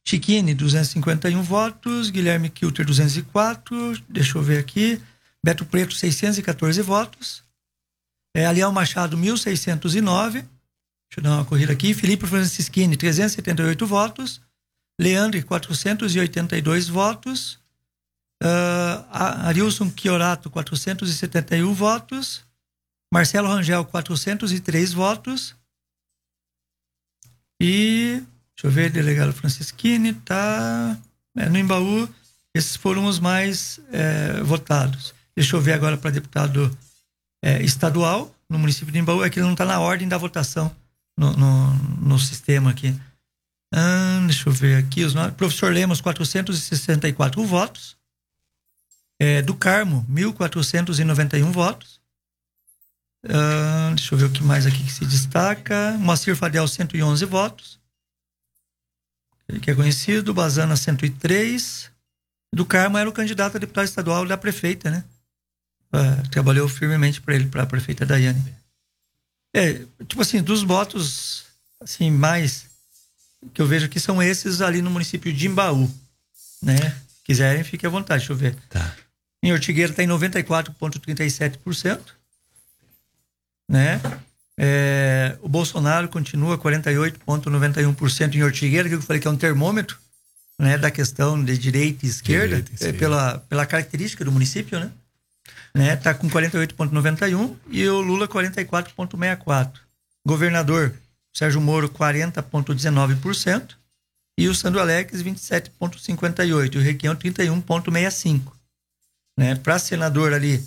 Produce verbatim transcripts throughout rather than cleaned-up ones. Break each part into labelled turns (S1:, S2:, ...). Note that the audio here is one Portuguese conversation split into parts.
S1: Chiquini, duzentos e cinquenta e um votos. Guilherme Kilter, duzentos e quatro. Deixa eu ver aqui. Beto Preto, seiscentos e quatorze votos. É, Aliel Machado, mil seiscentos e nove. Deixa eu dar uma corrida aqui. Felipe Francischini, trezentos e setenta e oito votos. Leandro, quatrocentos e oitenta e dois votos. Uh, Arilson Chiorato, quatrocentos e setenta e um votos. Marcelo Rangel, quatrocentos e três votos. E, deixa eu ver, delegado Francischini, tá... É, no Embaú, esses foram os mais é, votados. Deixa eu ver agora para deputado é, estadual, no município de Embaú, é que ele não está na ordem da votação no, no, no sistema aqui. Ah, deixa eu ver aqui os nomes. Professor Lemos, quatrocentos e sessenta e quatro votos. É, do Carmo, mil quatrocentos e noventa e um votos. Ah, deixa eu ver o que mais aqui que se destaca. Moacir Fadel, cento e onze votos. Ele que é conhecido. Bazana, cento e três. Do Carmo era o candidato a deputado estadual da prefeita, né? Ah, trabalhou firmemente para ele, para a prefeita Daiane. É, tipo assim, dos votos assim, mais que eu vejo aqui são esses ali no município de Embaú, né? Se quiserem, fiquem à vontade, deixa eu ver.
S2: Tá.
S1: Em Ortigueira está em noventa e quatro vírgula trinta e sete por cento, né? É, o Bolsonaro continua quarenta e oito vírgula noventa e um por cento em Ortigueira, que eu falei que é um termômetro, né, da questão de direita e esquerda, direita, é, pela, pela característica do município, né? Né, tá com quarenta e oito vírgula noventa e um e o Lula quarenta e quatro vírgula sessenta e quatro. Governador Sérgio Moro quarenta vírgula dezenove por cento e o Sandro Alex vinte e sete vírgula cinquenta e oito por cento e o Requião trinta e um vírgula sessenta e cinco por cento. Né? Para senador ali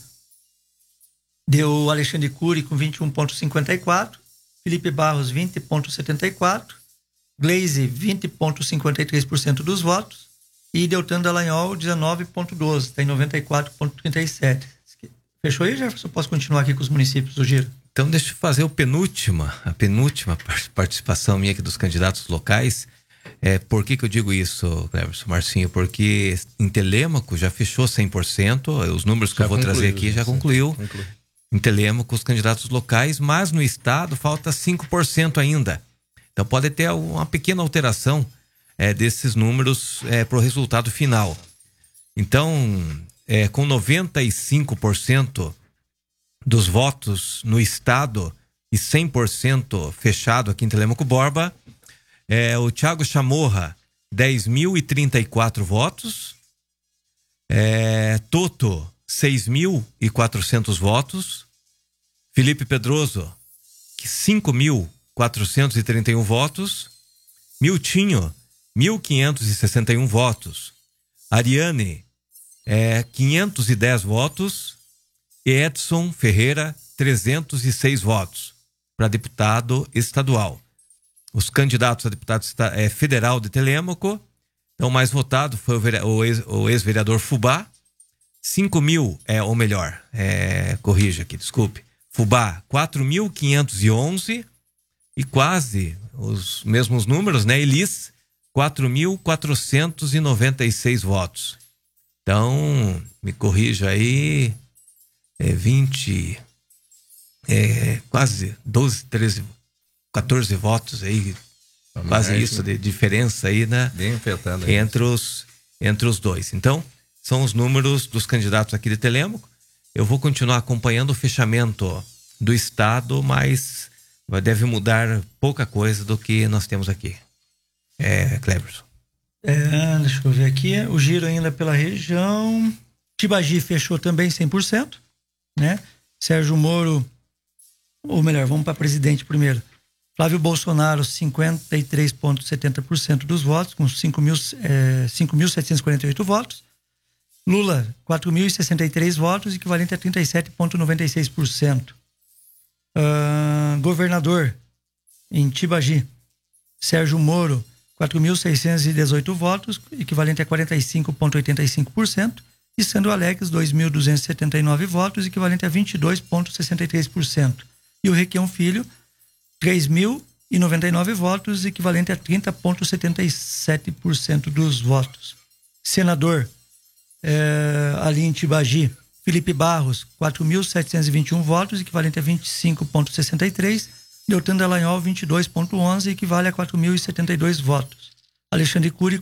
S1: deu o Alexandre Cury com vinte e um vírgula cinquenta e quatro por cento, Felipe Barros vinte vírgula setenta e quatro por cento, Gleisi vinte vírgula cinquenta e três por cento dos votos e Deltan Dallagnol dezenove vírgula doze por cento, está em noventa e quatro vírgula trinta e sete por cento. Fechou aí, Jefferson? Posso continuar aqui com os municípios do Giro?
S2: Então deixa eu fazer o penúltima, a penúltima participação minha aqui dos candidatos locais. É, por que que eu digo isso, Cleverson, Marcinho? Porque em Telêmaco já fechou cem por cento, os números que já eu vou trazer aqui já, já concluiu. concluiu. Em Telêmaco os candidatos locais, mas no estado falta cinco por cento ainda. Então pode ter uma pequena alteração é, desses números é, para o resultado final. Então, é, com noventa e cinco por cento dos votos no estado e cem por cento fechado aqui em Telêmaco Borba, é, o Thiago Chamorra, dez mil e trinta e quatro votos, é, Toto, seis mil e quatrocentos votos, Felipe Pedroso, cinco mil quatrocentos e trinta e um votos, Miltinho, mil quinhentos e sessenta e um votos, Ariane, é, quinhentos e dez votos, e Edson Ferreira, trezentos e seis votos para deputado estadual. Os candidatos a deputado é, federal de Telêmaco, então o mais votado foi o, ex, o ex-vereador Fubá, cinco mil, é, ou melhor, é, corrija aqui, desculpe, Fubá, quatro mil quinhentos e onze e quase os mesmos números, né? Elis, quatro mil quatrocentos e noventa e seis votos. Então, me corrija aí, é vinte, é, quase doze, treze, quatorze votos aí, Também quase é isso de diferença aí, né?
S3: Bem afetado
S2: entre os, entre os dois. Então, são os números dos candidatos aqui de Telêmaco. Eu vou continuar acompanhando o fechamento do estado, mas deve mudar pouca coisa do que nós temos aqui. É, Cleverson.
S1: É, deixa eu ver aqui, o giro ainda pela região. Tibagi fechou também cem por cento, né? Sérgio Moro, ou melhor, vamos para presidente primeiro. Flávio Bolsonaro, cinquenta e três vírgula setenta por cento dos votos, com cinco mil setecentos e quarenta e oito votos. Lula, quatro mil e sessenta e três votos, equivalente a trinta e sete vírgula noventa e seis por cento. Uh, governador, em Tibagi, Sérgio Moro, quatro mil seiscentos e dezoito votos, equivalente a quarenta e cinco vírgula oitenta e cinco por cento. E Sandro Alex, dois mil duzentos e setenta e nove votos, equivalente a vinte e dois vírgula sessenta e três por cento. E o Requião Filho, três mil e noventa e nove votos, equivalente a trinta vírgula setenta e sete por cento dos votos. Senador, é, ali em Tibagi, Felipe Barros, quatro mil setecentos e vinte e um votos, equivalente a vinte e cinco vírgula sessenta e três. Deltan Dallagnol, vinte e dois vírgula onze, equivale a quatro mil e setenta e dois votos. Alexandre Cury,